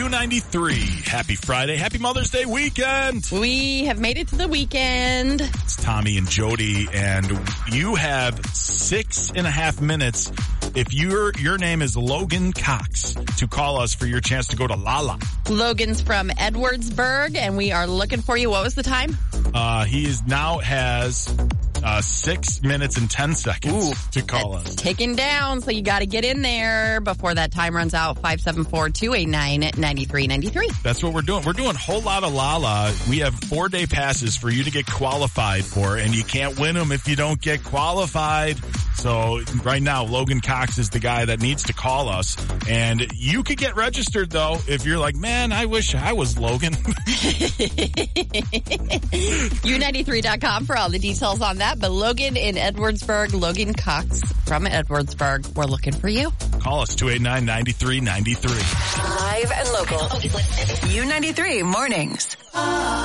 U93. Happy Friday. Happy Mother's Day weekend. We have made it to the weekend. It's Tommy and Jody, and you have 6.5 minutes if your name is Logan Cox to call us for your chance to go to Lala. Logan's from Edwardsburg, and we are looking for you. What was the time? He now has 6 minutes and 10 seconds to call us. Ticking down, so you got to get in there before that time runs out. 574-289-9393. That's what we're doing. We're doing a whole lot of Lala. We have 4-day passes for you to get qualified for, and you can't win them if you don't get qualified. So right now, Logan Cox is the guy that needs to call us. And you could get registered, though, if you're like, man, I wish I was Logan. U93.com for all the details on that. But Logan in Edwardsburg, Logan Cox from Edwardsburg, we're looking for you. Call us, 289-9393. Live and local. U93 mornings.